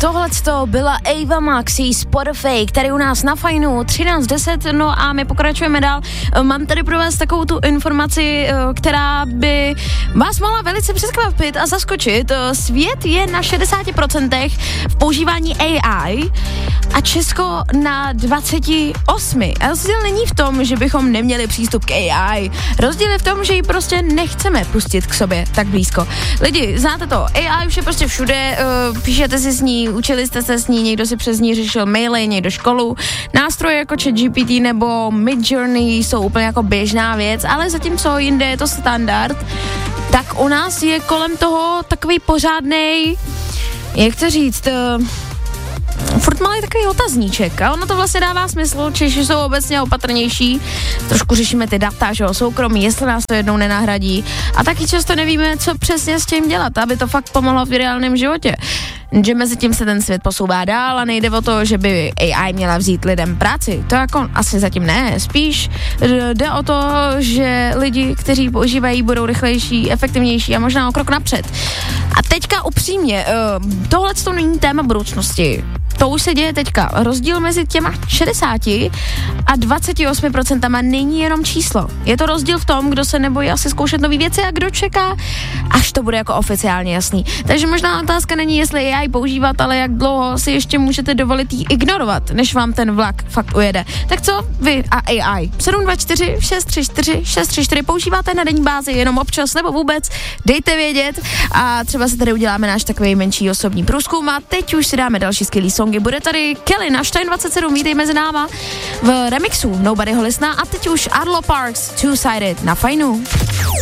tohleto byla Ava Max, její Spotify, který u nás na Fajnu 13:10, no a my pokračujeme dál. Mám tady pro vás takovou tu informaci, která by vás mohla velice překvapit a zaskočit. Svět je na 60% v používání AI a Česko na 28. A rozdíl není v tom, že bychom neměli přístup k AI. Rozdíl je v tom, že ji prostě nechceme pustit k sobě tak blízko. Lidi, znáte to, AI už je prostě všude, píšete si s ní, učili jste se s ní, někdo si přes ní řešil maily, někdo školu. Nástroje jako ChatGPT nebo Midjourney jsou úplně jako běžná věc, ale zatímco jinde je to standard, tak u nás je kolem toho takový pořádnej, jak to říct, furt malý takový otazníček a ono to vlastně dává smysl, Češi jsou obecně opatrnější, trošku řešíme ty data, že jo, soukromí, jestli nás to jednou nenahradí a taky často nevíme, co přesně s tím dělat, aby to fakt pomohlo v reálném životě. Že mezi tím se ten svět posouvá dál a nejde o to, že by AI měla vzít lidem práci. To jako asi zatím ne. Spíš jde o to, že lidi, kteří používají, budou rychlejší, efektivnější a možná o krok napřed. A teďka upřímně, tohle to není téma budoucnosti. To už se děje teďka. Rozdíl mezi těma 60 a 28% není jenom číslo. Je to rozdíl v tom, kdo se nebojí asi zkoušet nové věci a kdo čeká, až to bude jako oficiálně jasný. Takže možná otázka není, jestli AI používat, ale jak dlouho si ještě můžete dovolit jí ignorovat, než vám ten vlak fakt ujede. Tak co vy a AI? 724 634 634 používáte na denní bázi jenom občas nebo vůbec? Dejte vědět a třeba se tady uděláme náš takový menší osobní průzkum a teď už si dáme další skvělý songy. Bude tady Kelly na Stein 27, vítej mezi náma v remixu Nobodyho Listna a teď už Arlo Parks Two-Sided na Fajnu.